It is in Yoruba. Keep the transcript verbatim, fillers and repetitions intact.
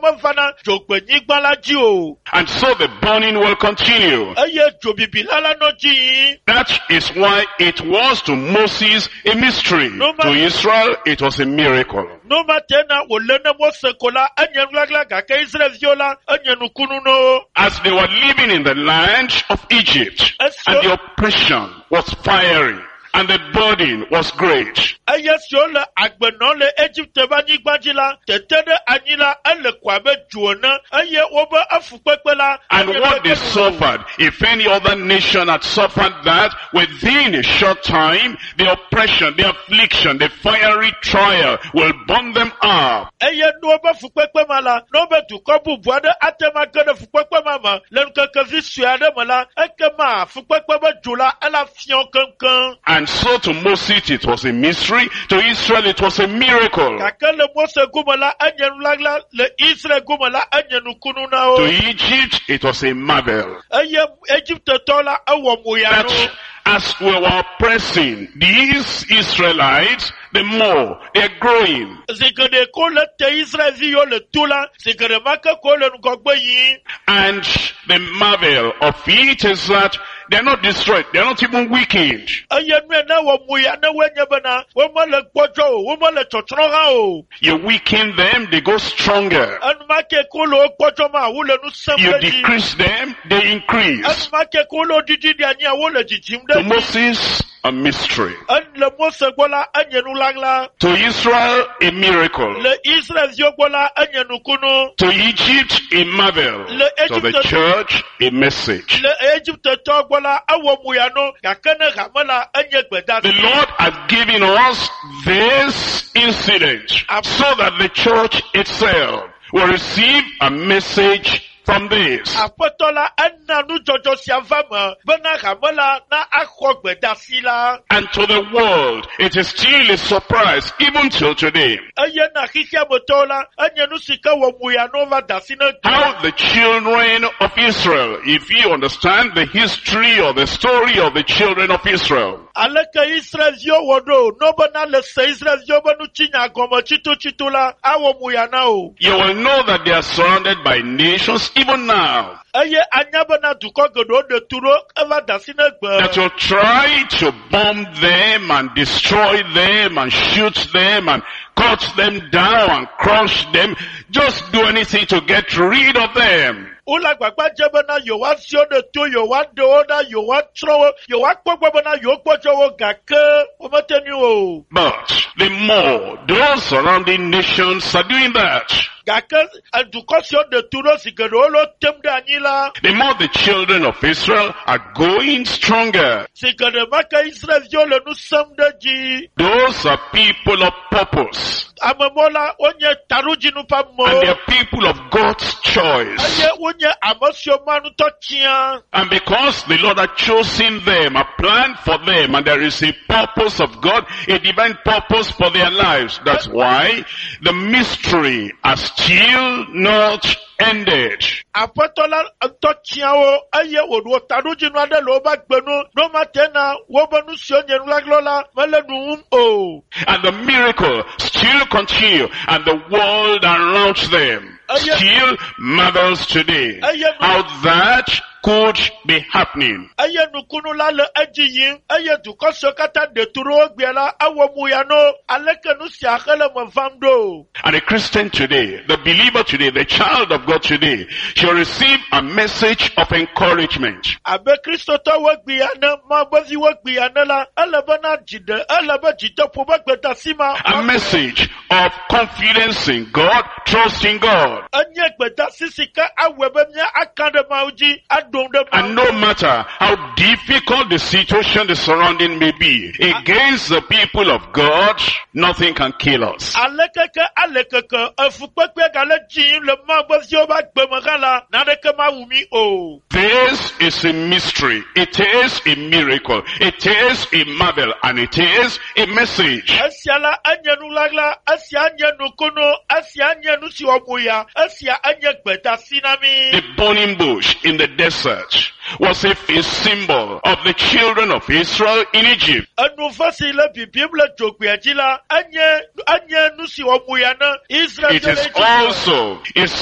mavana jogbe nyigbala ji o. And so the burning will continue. Eye jobibi lala no ji. That is why it was to Moses a mystery. No To Israel, it was a miracle. No matena wolene Mose kola anya nglagla gake Israel viola anya nukunu no. As they were living in the land of Egypt, Yes, and sir. the oppression was fiery, and the burden was great. Eye sio le agbeno le Egypte ba nyigbadila tetede anyila ele kwabe juona eye wobe afukpekpe la. And what they suffered, if any other nation had suffered that, within a short time, the oppression, the affliction, the fiery trial will burn them up. Eye no be fukpekpe mala no be dukobu buade atema gede fukpekpe mama le nkeke vi suade mala ekema fukpekpe be jula ela fion kankan. And so to Moses it was a mystery, to Israel it was a miracle. Kake le Mose gumala anye nulagla le Israel gumala anye nukunu na o. To Egypt it was a marvel. Eye Egypte tola awo muyano. That as we were oppressing these Israelites, the more they're growing. Zikede ko le te Israel vi yo le tula zikede make ko le nkogbe yi. And the marvel of it is that they're not destroyed, they're not even weakened. Eye nwe na wo muyano wenye bana wo mo le gbojo o wo mo le totro ha o. You weaken them, they go stronger. Anu make ko lo gbojo ma wo le nu You sembe ji. decrease them, they increase. Anu make ko lo didi di anya wo le jijim To de. Moses, a mystery. An le Mose gbola anye nulagla. To Israel, a miracle. Le Israel yo gbola anye nukunu. To Egypt, a marvel. Le To the Egypte- church, a message. Le Egypte to gbola awo muyano yakene gamala anye gbeda. The Lord has given us this incident so that the church itself will receive a message from this. Apotola anna nu jojo siavama bena gamala na akho gbeda sila. And to the world, it is still a surprise, even till today, Eye na kisia botola anye nu sika wo muyano va dasina. how the children of Israel, if you understand the history or the story of the children of Israel, Aleke Israel yo wodo no bana le se Israel yo banu chinya gomo chito chitula awo muyana o. you will know that they are surrounded by nations even now Eye anya bana duko godo de turo eva dasina that gbe. will try to bomb them and destroy them and shoot them and cut them down and crush them, just do anything to get rid of them. Ula gbagba jebana yo wa sio de to yo wa de oda yo wa tro yo wa gbogbo bana yo gbojo wo gake o mateni o. But the more those surrounding nations are doing that, Gake duko sio de turo sigero lo temde anyila. the more the children of Israel are going stronger. Sigere maka Israel yo le nu samde ji. Those are people of purpose, Amemola onye taruji nu pa mo. and they are people of God's choice. Eye onye amosio manu to chia. And because the Lord had chosen them, a plan for them, and there is a purpose of God, a divine purpose for their lives. That's why the mystery has still not ended. Apotola to chia o eye wo taruji nu ade lo ba gbenu no matena wo banu sio nyenu laglola melenu o. And the miracle still continue, and the world around them still marvels today how that could be happening. Eye nukunu la le eji yin eye duko sio kata de turo gbiela awo muyano aleke nu si akele mo vamdo. And the Christian today, the believer today, the child of God today, shall receive a message of encouragement. Abe Kristo to wo gbiana ma bozi wo gbiana la elebe na jide elebe jide po ba gbeta sima. A message of confidence in God, trust in God. Anye gbeta sisika awebe mia akande mauji adonde ma. And no matter how difficult the situation, the surrounding may be, against the people of God, nothing can kill us. Alekeke alekeke efukpekpe gale jin le ma bozi o ba gbemagala na deke ma wumi o. This is a mystery. It is a miracle. It is a marvel, and it is a message. Esia la anye nu lagla, esia anye nu kono, esia anye nu si omuya, esia anye gbeta sinami. The burning bush in the desert was a, a symbol of the children of Israel in Egypt. Anu fasi le bibible jogbe ajila, anye anye nu si omuya na Israel. It is also a